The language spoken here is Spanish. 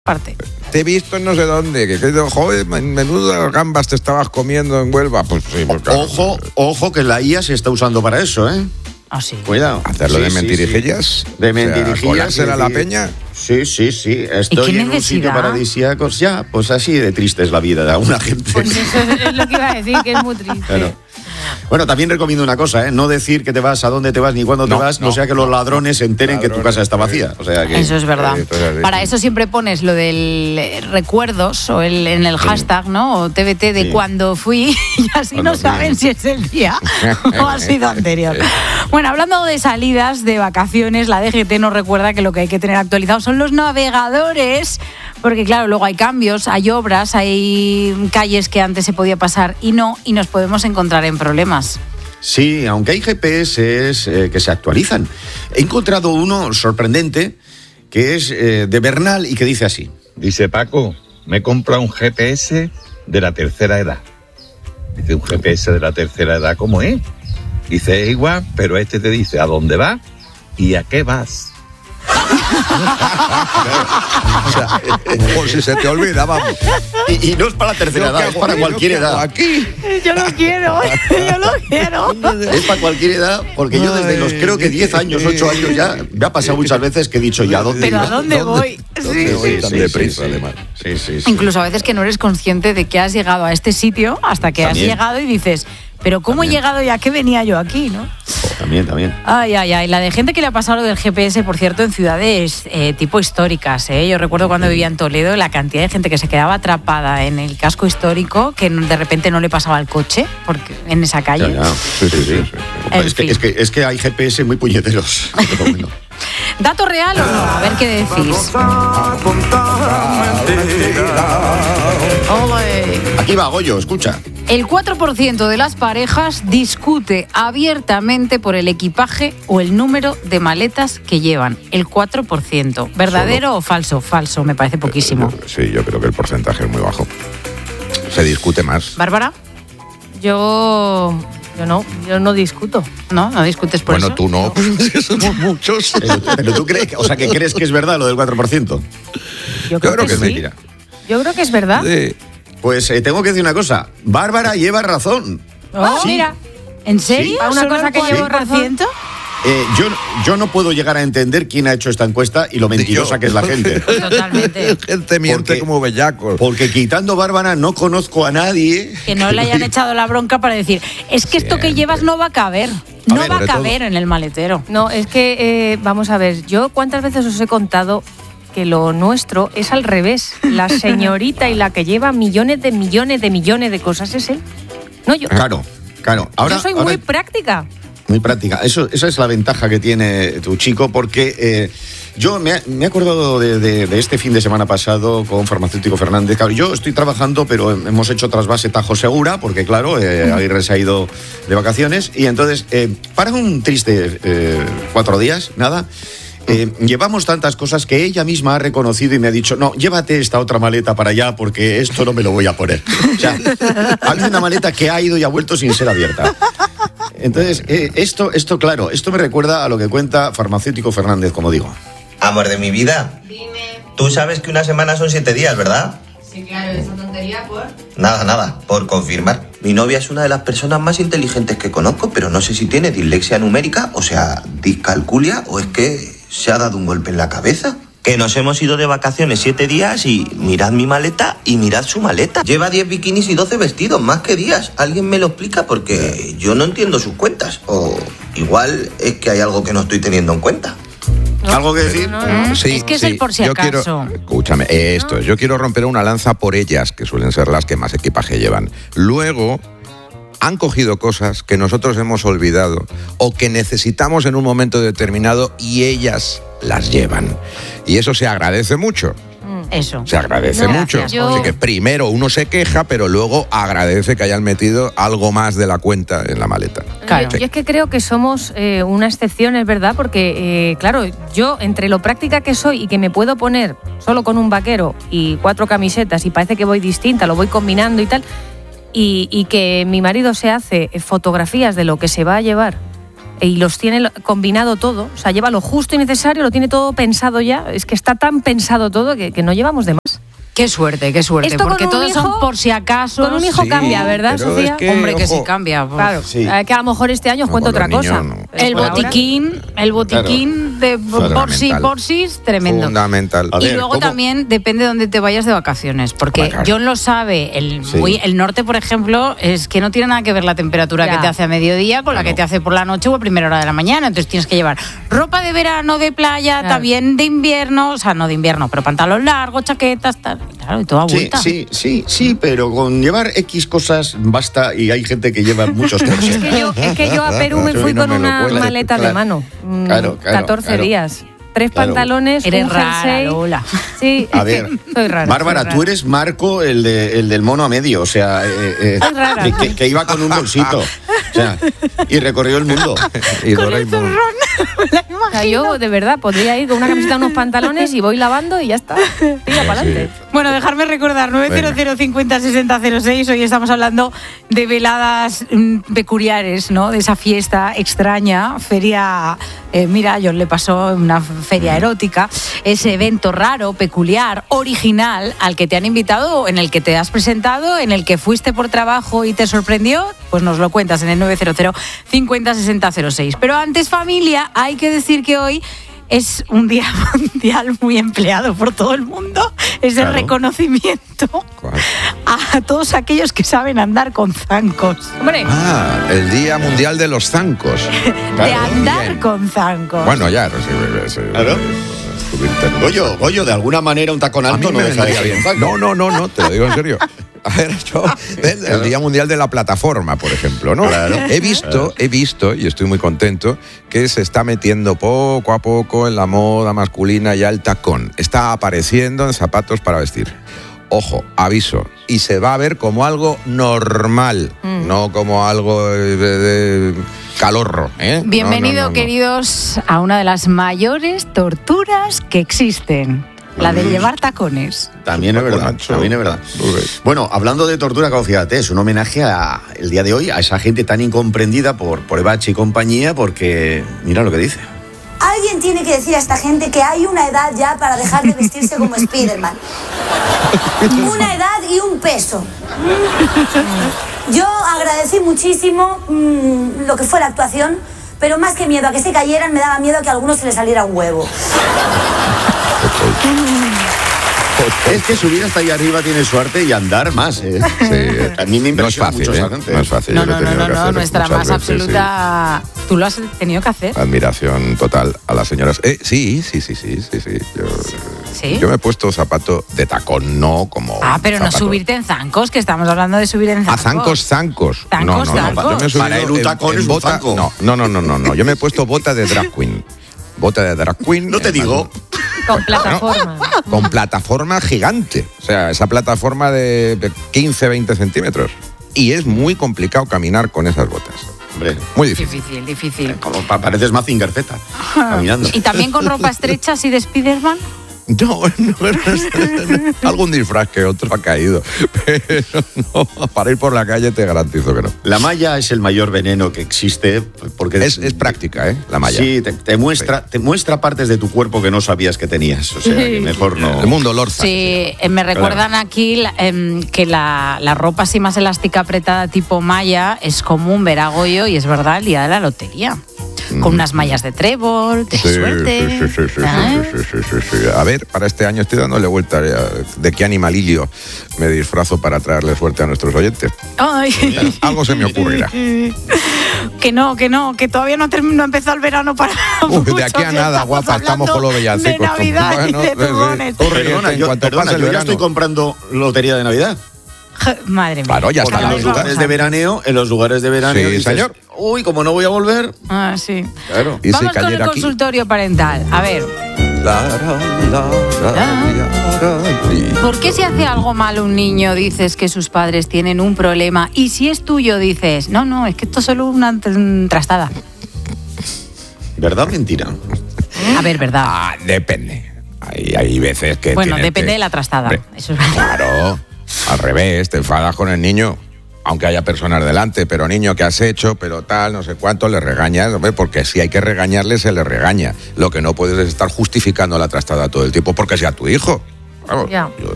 parte. Te he visto en no sé dónde, que joder, menudas gambas te estabas comiendo en Huelva. Pues sí, pues claro. Ojo que la IA se está usando para eso, ¿eh? Ah, sí. Cuidado. Hacerlo de mentirijillas. Sí. De mentirijillas. ¿Colársela a la peña? Sí. Estoy en un sitio paradisíaco. Ya, pues así de triste es la vida de alguna gente. Pues eso es lo que iba a decir, que es muy triste. Claro. Bueno, también recomiendo una cosa, ¿eh? No decir que te vas, a dónde te vas, ni cuándo te vas, no sea que los ladrones se enteren que tu casa está vacía. O sea que, eso es verdad. Para eso siempre pones lo del recuerdos o en el hashtag, ¿no? O TBT de cuando fui, y así no saben si es el día o ha sido anterior. Bueno, hablando de salidas, de vacaciones, la DGT nos recuerda que lo que hay que tener actualizado son los navegadores, porque claro, luego hay cambios, hay obras, hay calles que antes se podía pasar y no, y nos podemos encontrar en problemas. Sí, aunque hay GPS que se actualizan. He encontrado uno sorprendente que es de Bernal y que dice así. Dice: Paco, me he comprado un GPS de la tercera edad. Dice: ¿un GPS de la tercera edad cómo es? Dice: es igual, pero este te dice a dónde vas y a qué vas. O sea, por si se te olvida, vamos. Y no es para la tercera edad, es para cualquier edad. Aquí. Yo lo quiero. Es para cualquier edad, porque yo desde los creo que 10 años, 8 años ya, me ha pasado muchas veces que he dicho ya, ¿dónde ¿Pero a dónde voy? ¿Dónde voy tan deprisa, además? Sí. Incluso a veces que no eres consciente de que has llegado a este sitio hasta que También. has llegado y dices, pero ¿cómo he llegado y a qué venía yo aquí, no? También. Ay. La de gente que le ha pasado lo del GPS, por cierto, en ciudades tipo históricas, ¿eh? Yo recuerdo cuando vivía en Toledo la cantidad de gente que se quedaba atrapada en el casco histórico, que de repente no le pasaba el coche porque en esa calle. Ya. Sí. Es que hay GPS muy puñeteros. ¿Dato real o no? A ver qué decís. Ole. Aquí va Goyo, escucha. El 4% de las parejas discute abiertamente por el equipaje o el número de maletas que llevan. El 4%. ¿Verdadero o falso? Falso, me parece poquísimo. Sí, yo creo que el porcentaje es muy bajo. Se discute más. ¿Bárbara? Yo no discuto. ¿No discutes por eso? Bueno, tú no, pues somos muchos. Pero tú crees, que crees que es verdad lo del 4%. Yo creo que es sí. mentira. Yo creo que es verdad. Sí. Pues tengo que decir una cosa. Bárbara lleva razón. Oh, Sí. mira. ¿En serio? ¿Para una ¿Solo cosa el que llevo 4%? Yo no puedo llegar a entender quién ha hecho esta encuesta y lo mentirosa que es la gente. Totalmente. Gente miente Porque- como bellacos. Porque quitando Bárbara no conozco a nadie. Que no le hayan echado la bronca para decir, es que esto que Siempre. llevas no va a caber. No ver, va a sobre caber todo. en el maletero. No, es que, vamos a ver, yo cuántas veces os he contado que lo nuestro es al revés. La señorita y la que lleva millones de cosas es él. No yo. Claro. Ahora, Yo soy muy práctica. muy práctica. Esa es la ventaja que tiene tu chico, porque yo me he acordado de este fin de semana pasado con Farmacéutico Fernández. Claro, yo estoy trabajando, pero hemos hecho trasvase Tajo Segura, porque claro, Aguirre se ha ido de vacaciones, y entonces, para un triste 4 días, nada. Llevamos tantas cosas que ella misma ha reconocido y me ha dicho, no, llévate esta otra maleta para allá porque esto no me lo voy a poner. O sea, hay una maleta que ha ido y ha vuelto sin ser abierta. Entonces, esto claro, esto me recuerda a lo que cuenta Farmacéutico Fernández, como digo. Amor de mi vida. Dime. Tú sabes que una semana son 7 días, ¿verdad? Sí, claro, esa tontería por... Nada, por confirmar. Mi novia es una de las personas más inteligentes que conozco, pero no sé si tiene dislexia numérica, o sea, discalculia, o es que se ha dado un golpe en la cabeza. Que nos hemos ido de vacaciones 7 días y mirad mi maleta y mirad su maleta. Lleva 10 bikinis y 12 vestidos, más que días. ¿Alguien me lo explica? Porque yo no entiendo sus cuentas. O igual es que hay algo que no estoy teniendo en cuenta. ¿Algo que decir? Sí, Es que es el por si yo acaso. Escúchame, yo quiero romper una lanza por ellas, que suelen ser las que más equipaje llevan. Luego, han cogido cosas que nosotros hemos olvidado o que necesitamos en un momento determinado y ellas las llevan. Y eso se agradece mucho. Eso. Se agradece No, mucho. gracias. Así que primero uno se queja, pero luego agradece que hayan metido algo más de la cuenta en la maleta. Claro. Yo es que creo que somos una excepción, es verdad, porque, claro, yo entre lo práctica que soy y que me puedo poner solo con un vaquero y 4 camisetas y parece que voy distinta, lo voy combinando y tal, y que mi marido se hace fotografías de lo que se va a llevar y los tiene combinado todo, o sea, lleva lo justo y necesario, lo tiene todo pensado ya, es que está tan pensado todo que no llevamos de más. Qué suerte, Esto porque con un todos hijo, son por si acaso. Con un hijo Sí, cambia, ¿verdad, pero Sofía? es que, Hombre, que ojo, sí cambia. Pues. Claro, Sí. que a lo mejor este año os No, cuento con otra los cosa. niños no. El Por ahora- botiquín de Fundamental. porsis, tremendo. Fundamental. A Y ver, luego ¿cómo? también depende de dónde te vayas de vacaciones, porque Hombre, claro. John lo sabe, el Sí. norte, por ejemplo, es que no tiene nada que ver la temperatura Ya. que te hace a mediodía con la que te hace por la noche o a primera hora de la mañana, entonces tienes que llevar ropa de verano, de playa, Claro. también de invierno, o sea, no de invierno, pero pantalón largo, chaquetas, tal, claro, y toda vuelta. Sí, pero con llevar X cosas basta y hay gente que lleva muchos corsés. Es que yo a Perú me Yo fui no con me lo una cuelo. maleta de Claro. mano. Claro, 14 días. 3 Claro. pantalones, Eres un rara, jersey. Lola. Sí, A ver, soy rara. Bárbara, soy rara. tú eres Marco, el del mono a medio, o sea, Soy rara. que iba con un bolsito, o sea, y recorrió el mundo. Y Doraemon. O sea, yo de verdad podría ir con una camiseta, unos pantalones y voy lavando y ya está. Tira para adelante. Bueno, dejarme recordar, 900 50 60 06. Hoy estamos hablando de veladas peculiares, ¿no? De esa fiesta extraña, feria. Mira, a John le pasó una feria erótica, ese evento raro, peculiar, original, al que te han invitado, en el que te has presentado, en el que fuiste por trabajo y te sorprendió, pues nos lo cuentas en el 900 50 60 06. Pero antes, familia, hay que decir que hoy es un día mundial muy empleado por todo el mundo. Es el Claro. reconocimiento ¿Cuál? a todos aquellos que saben andar con zancos. Hombre, Ah, el Día Mundial de los Zancos. De Claro, andar bien. con zancos. Bueno, ya. Sí, Claro. subirte en un- Goyo, de alguna manera un tacón A mí alto no me deja de vendría ser bien. un taco. No, te lo digo en serio. A ver, yo, el Día Mundial de la Plataforma, por ejemplo, ¿no? Claro. He visto, y estoy muy contento, que se está metiendo poco a poco en la moda masculina ya el tacón. Está apareciendo en zapatos para vestir. Ojo, aviso, y se va a ver como algo normal, no como algo de calorro, ¿eh? Bienvenido, No. queridos, a una de las mayores torturas que existen. La de llevar tacones. También es verdad, Macho. también es verdad. Bueno, hablando de tortura, claro, fíjate, es un homenaje el día de hoy a esa gente tan incomprendida por Evache y compañía, porque mira lo que dice. Alguien tiene que decir a esta gente que hay una edad ya para dejar de vestirse como Spiderman. Una edad y un peso. Yo agradecí muchísimo lo que fue la actuación, pero más que miedo a que se cayeran, me daba miedo a que a alguno se le saliera un huevo. Es que subir hasta ahí arriba tiene suerte y andar más. ¿Eh? Sí, A mí me no es impresiona fácil, mucho esa ¿eh? gente. No es fácil. No, yo lo he tenido que hacer nuestra muchas más veces, sí. absoluta. Tú lo has tenido que hacer. Admiración total a las señoras. Sí. ¿Sí? Yo me he puesto zapato de tacón, no como. Pero no zapato. subirte en zancos, que estamos hablando de subir en A zancos. zancos. Zancos, No. zancos. Yo me he subido Para él un tacón es un bota. zanco. No. Yo me he puesto bota de drag queen. Bota de drag queen. No te digo. con plataforma. Con plataforma gigante. O sea, esa plataforma de 15, 20 centímetros. Y es muy complicado caminar con esas botas. Hombre, Muy difícil. Difícil. como pareces Mazinger Z, caminando. ¿Y también con ropa estrecha así de Spiderman? No, algún disfraz que otro ha caído, pero no, para ir por la calle te garantizo que no. La malla es el mayor veneno que existe porque Es práctica, ¿eh? La malla. Sí, te muestra partes de tu cuerpo que no sabías que tenías. O sea, que mejor no. El mundo Lorza. Sí, me recuerdan aquí que la ropa así más elástica apretada tipo malla es común ver a Goyo, y es verdad, el día de la lotería. Con unas mallas de trébol, de suerte. Sí. A ver, para este año estoy dándole vuelta de qué animalillo me disfrazo para traerle suerte a nuestros oyentes. Ay. Algo se me ocurrirá. Que no, que todavía no ha empezado el verano para mucho, De aquí a que nada, estamos guapa, estamos hablando con los villancicos. de Navidad y de sí. turrones. Tú ríete, Perdona, en cuanto pase el yo ya verano. estoy comprando lotería de Navidad. Madre mía. Claro, ya está Porque la en los duda. lugares de veraneo, Sí, dices, señor. Uy, como no voy a volver. Ah, sí. Claro. Y si Vamos con el cayera aquí. consultorio parental. A ver, ¿por qué si hace algo malo un niño dices que sus padres tienen un problema, y si es tuyo dices, no, es que esto es solo una trastada? ¿Verdad o mentira? A ver, ¿verdad? Ah, depende. Hay veces que. Bueno, tienes depende que- de la trastada. Hombre, Eso es verdad. Claro. Al revés, te enfadas con el niño. aunque haya personas delante, pero niño, ¿qué has hecho? Pero tal, no sé cuánto, le regañas, hombre, porque si hay que regañarle, se le regaña. Lo que no puedes es estar justificando la trastada todo el tiempo porque sea tu hijo. Claro, Ya. yo